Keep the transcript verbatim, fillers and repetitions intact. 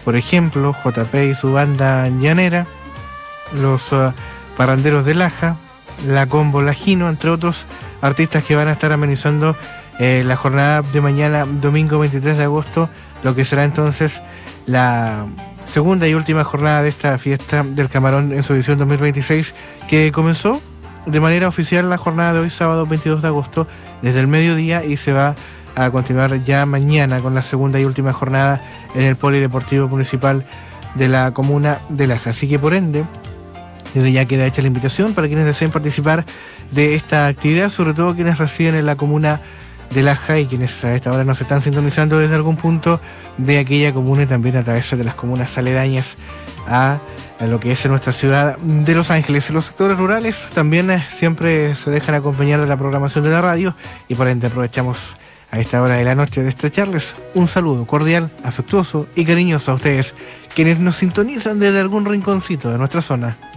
por ejemplo, J P y su banda llanera, los uh, Parranderos de Laja, la Combo Lajino, entre otros artistas que van a estar amenizando eh, la jornada de mañana, domingo veintitrés de agosto, lo que será entonces la segunda y última jornada de esta fiesta del Camarón en su edición dos mil veintiséis, que comenzó de manera oficial la jornada de hoy, sábado veintidós de agosto, desde el mediodía, y se va a continuar ya mañana con la segunda y última jornada en el Polideportivo Municipal de la comuna de Laja. Así que por ende, desde ya queda hecha la invitación para quienes deseen participar de esta actividad, sobre todo quienes residen en la comuna de Laja y quienes a esta hora nos están sintonizando desde algún punto de aquella comuna y también a través de las comunas aledañas a, a lo que es nuestra ciudad de Los Ángeles. En los sectores rurales también eh, siempre se dejan acompañar de la programación de la radio y por ende aprovechamos a esta hora de la noche de estrecharles un saludo cordial, afectuoso y cariñoso a ustedes, quienes nos sintonizan desde algún rinconcito de nuestra zona.